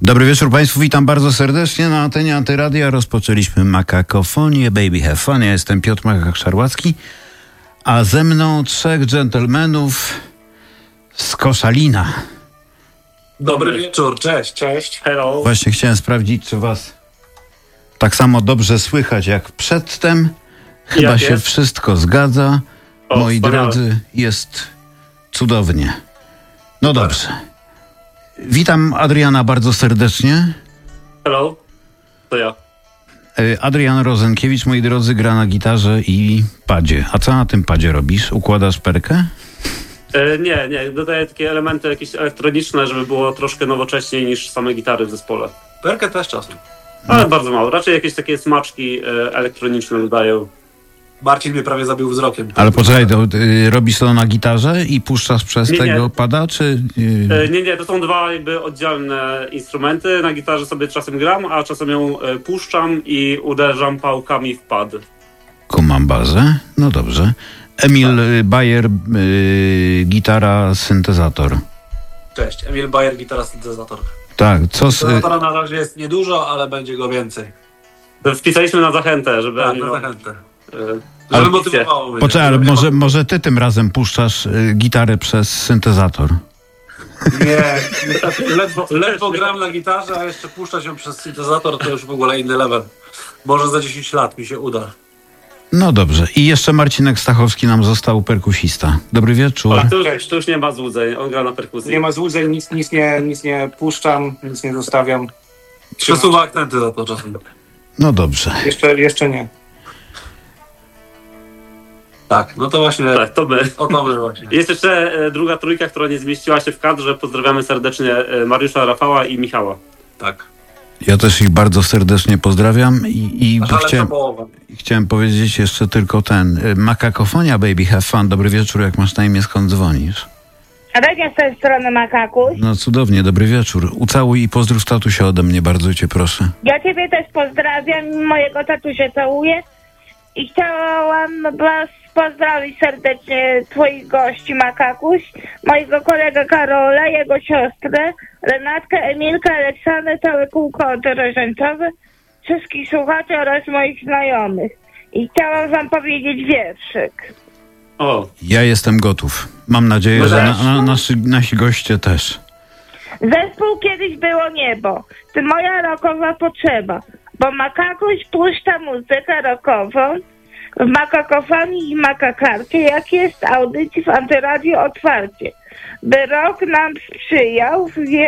Dobry wieczór Państwu, witam bardzo serdecznie na antenie Antyradia. Rozpoczęliśmy Makakofonię, Baby Have Fun. Ja jestem Piotr Makak-Szarłacki, a ze mną trzech dżentelmenów z Koszalina. Dobry wieczór, cześć. Hello. Właśnie chciałem sprawdzić, czy was tak samo dobrze słychać jak przedtem. Chyba Jak się jest? wszystko zgadza. O, Moi wspaniale. drodzy, jest cudownie. No dobrze. Witam Adriana bardzo serdecznie. Hello. To ja. Adrian Rozenkiewicz, moi drodzy, gra na gitarze i padzie. A co na tym padzie robisz? Układasz perkę? Nie. Dodaję takie elementy jakieś elektroniczne, żeby było troszkę nowocześniej niż same gitary w zespole. Perkę też czasem. Ale bardzo mało. Raczej jakieś takie smaczki elektroniczne dodają. Marcin mnie prawie zabił wzrokiem. Ale poczekaj, to robisz to na gitarze i puszczasz przez Nie. tego pada, czy... Nie, to są dwa jakby oddzielne instrumenty. Na gitarze sobie czasem gram, a czasem ją puszczam i uderzam pałkami w pad. Kumam bazę? No dobrze. Emil Bayer, gitara, syntezator. Cześć, Emil Bayer, gitara, syntezator. Tak, co z... Syntezatora na razie jest niedużo, ale będzie go więcej. Wpisaliśmy na zachętę, żeby... Tak, oni- na zachętę. Ale Żeby motywowało mnie. Poczekaj, ale może ty tym razem puszczasz gitarę przez syntezator. Nie, ledwo gram na gitarze, a jeszcze puszczać ją przez syntezator to już w ogóle inny level. Może za 10 lat mi się uda. No dobrze. I jeszcze Marcinek Stachowski nam został, perkusista. Dobry wieczór. Ale to już nie ma złudzeń, on gra na perkusji. Nie ma złudzeń, nic nie puszczam, nic nie zostawiam. Przesuwa akcenty za to czasem. No dobrze. Jeszcze nie. Tak, no to właśnie, Tak, to my. o to my właśnie. Jest jeszcze druga trójka, która nie zmieściła się w kadrze. Pozdrawiamy serdecznie Mariusza, Rafała i Michała. Tak. Ja też ich bardzo serdecznie pozdrawiam i Ale to połowa. chciałem powiedzieć jeszcze tylko Makakofonia, Baby Have Fun. Dobry wieczór, jak masz na imię, skąd dzwonisz? Radek z tej strony Makakuś. No cudownie, dobry wieczór. Ucałuj i pozdrów tatusia ode mnie, bardzo cię proszę. Ja ciebie też pozdrawiam, mojego tatusia całuję i chciałam was pozdrowić serdecznie twoich gości Makakuś, mojego kolegę Karola, jego siostrę, Renatkę, Emilkę, Aleksandrę, całe kółko rożańcowe, wszystkich słuchaczy oraz moich znajomych. I chciałam wam powiedzieć wierszyk. O, Ja jestem gotów. Mam nadzieję, że nasi goście też. Zespół kiedyś było niebo, ty moja rokowa potrzeba, bo Makakuś puszcza muzykę rokową w Makakofonii i Makakarcie, jak jest audycji w Antyradiu Otwarcie. By rok nam sprzyjał,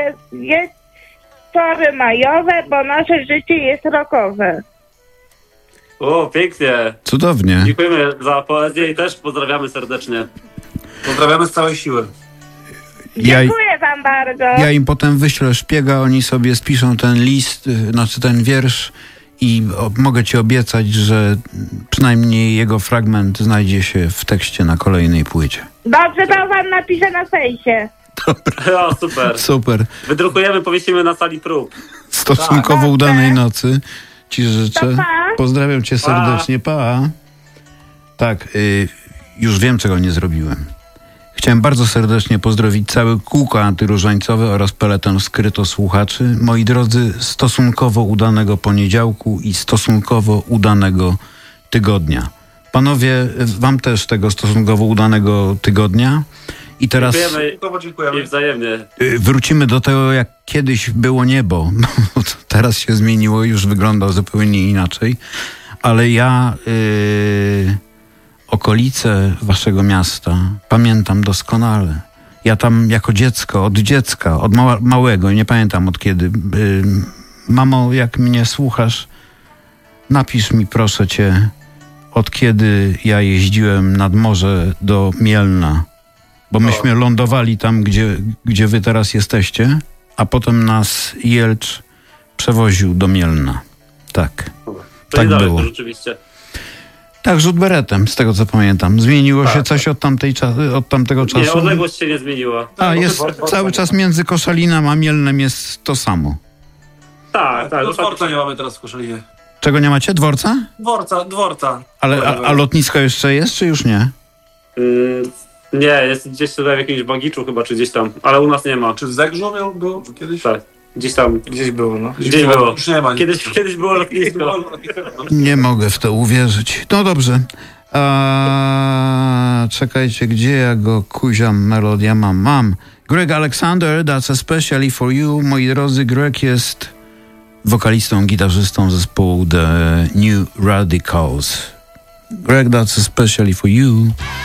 wieczory majowe, bo nasze życie jest rokowe. pięknie. Cudownie. Dziękujemy za poezję i też pozdrawiamy serdecznie. Pozdrawiamy z całej siły. Dziękuję wam bardzo. Ja im potem wyślę szpiega, oni sobie spiszą ten list, znaczy ten wiersz i mogę ci obiecać, że przynajmniej jego fragment znajdzie się w tekście na kolejnej płycie. Dobrze, to wam napiszę na fejsie. O, super. Super. Wydrukujemy, powiesimy na sali prób. Stosunkowo Tak. udanej nocy ci życzę. To pa. Pozdrawiam cię serdecznie. Pa. Tak, już wiem, czego nie zrobiłem. Chciałem bardzo serdecznie pozdrowić całe kółko antyróżańcowe oraz peleton skryto słuchaczy. Moi drodzy, stosunkowo udanego poniedziałku i stosunkowo udanego tygodnia. Panowie, wam też tego stosunkowo udanego tygodnia. I teraz Dziękujemy i wzajemnie. wrócimy do tego, jak kiedyś było niebo. Bo to teraz się zmieniło, już wygląda zupełnie inaczej. Ale ja okolice waszego miasta pamiętam doskonale. Ja tam jako dziecko, od małego, nie pamiętam od kiedy. Mamo, jak mnie słuchasz, napisz mi proszę cię, od kiedy ja jeździłem nad morze do Mielna. Bo myśmy lądowali tam, gdzie wy teraz jesteście, a potem nas Jelcz przewoził do Mielna. Tak. To Tak niedaleko, było. rzeczywiście. Tak, rzut beretem, z tego co pamiętam. Zmieniło się Tak. coś od tamtego czasu? Nie, odległość się nie zmieniła. A, jest cały czas między Koszalinem a Mielnem jest to samo. Tak. No dworca nie mamy teraz w Koszalinie. Czego nie macie? Dworca? Dworca. Ale a lotnisko jeszcze jest, czy już nie? Nie, jest gdzieś tutaj w jakimś Bagiczu chyba, czy gdzieś tam, ale u nas nie ma. Czy w Zegrzu był kiedyś? Tak. Gdzieś tam. Gdzieś było, no. Gdzieś było. Już nie ma. Kiedyś było lotnisko. Nie mogę w to uwierzyć. No dobrze. Czekajcie, gdzie ja go kuziam? Melodia mam. Greg Alexander, That's Especially For You. Moi drodzy, Greg jest wokalistą, gitarzystą zespołu The New Radicals. Greg, That's Especially For You.